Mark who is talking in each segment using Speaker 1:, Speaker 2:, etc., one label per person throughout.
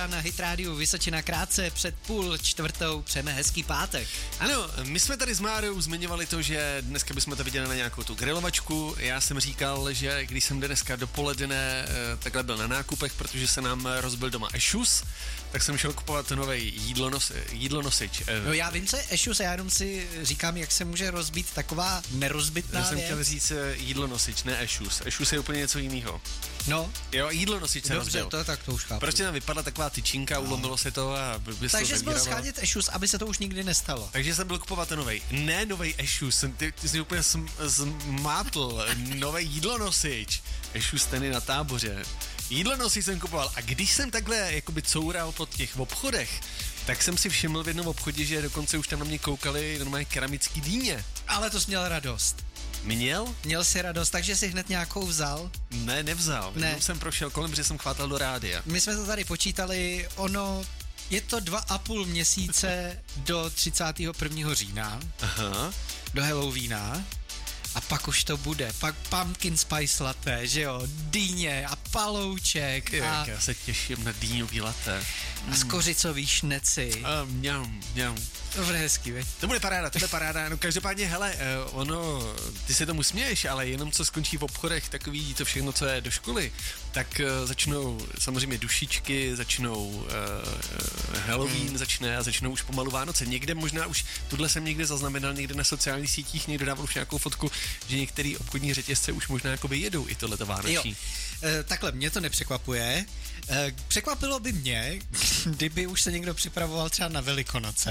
Speaker 1: na Hit Rádiu Vysočina krátce před 3:30 přejeme hezký pátek.
Speaker 2: Ano, my jsme tady s Márou zmiňovali to, že dneska bychom to viděli na nějakou tu grilovačku. Já jsem říkal, že když jsem dneska dopoledne takhle byl na nákupech, protože se nám rozbil doma Ešus, tak jsem šel kupovat nový jídlonosič.
Speaker 1: No já vím, co je Ešus, já jenom si říkám, jak se může rozbít taková nerozbitná
Speaker 2: Já jsem
Speaker 1: věc.
Speaker 2: chtěl říct jídlonosič, ne Ešus. Ešus je úplně něco jiného.
Speaker 1: No,
Speaker 2: Jo, jídlonosič se
Speaker 1: dobře,
Speaker 2: rozbil.
Speaker 1: to už chápu.
Speaker 2: Prostě tam vypadla taková tyčinka, ulomilo se to a
Speaker 1: Takže jsi byl schánět Ešus, aby se to už nikdy nestalo.
Speaker 2: Takže jsem byl kupovat novej. Ne novej Ešus, ty jsi úplně zmátl. Novej jídlonosič. Ešus ten je na Táboře. Jídlonosič jsem kupoval a když jsem takhle jakoby coural po těch obchodech, tak jsem si všiml v jednom obchodě, že dokonce už tam na mě koukali normálně keramický dýně.
Speaker 1: Ale to jsi měl radost.
Speaker 2: Měl?
Speaker 1: Měl jsi radost, takže jsi hned nějakou vzal?
Speaker 2: Ne, nevzal.
Speaker 1: Ne.
Speaker 2: Jenom jsem prošel kolem, že jsem chvátal do rádia.
Speaker 1: My jsme to tady počítali, je to 2,5 měsíce do 31. října,
Speaker 2: Aha.
Speaker 1: do Halloweena. A pak už to bude, pak pumpkin spice latte, že jo, dýně a palouček a
Speaker 2: Já se těším na dýňový latte.
Speaker 1: skořicový šneci.
Speaker 2: Mňam.
Speaker 1: To bude hezký, veď?
Speaker 2: To bude paráda. No každopádně, hele, ty se tomu směješ, ale jenom co skončí v obchodech, takový to všechno, co je do školy, tak začnou samozřejmě dušičky, začnou Halloween začne a začnou už pomalu Vánoce. Někde možná už, tuhle jsem někde zaznamenal, někde na sociálních sítích, někdo dával už nějakou fotku, že některý obchodní řetězce už možná jakoby jedou i tohleto vánoční.
Speaker 1: Jo, takhle, mě to nepřekvapuje. Překvapilo by mě, kdyby už se někdo připravoval třeba na Velikonoce.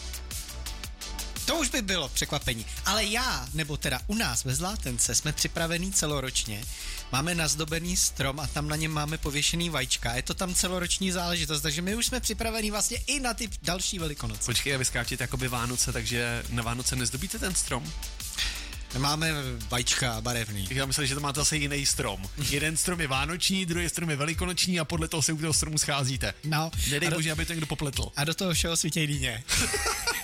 Speaker 1: To už by bylo překvapení. Ale já, nebo teda u nás ve Zlátence, jsme připravení celoročně. Máme nazdobený strom a tam na něm máme pověšený vajíčka. Je to tam celoroční záležitost, takže my už jsme připravení vlastně i na ty další Velikonoce.
Speaker 2: Počkej, a vy skáčete jakoby Vánoce, takže na Vánoce nezdobíte ten strom?
Speaker 1: Máme vajíčka barevný.
Speaker 2: Já myslím, že to máte zase jiný strom. Jeden strom je vánoční, druhý strom je velikonoční a podle toho se u toho stromu scházíte.
Speaker 1: No.
Speaker 2: Nedej bože, aby to někdo popletl.
Speaker 1: A do toho všeho svítěj dýně.